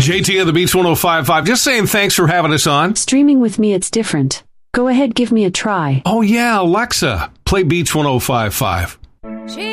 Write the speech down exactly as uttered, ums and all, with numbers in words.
J T of the Beats one oh five point five. Just saying thanks for having us on. Streaming with me, it's different. Go ahead, give me a try. Oh, yeah, Alexa, play Beats one oh five point five.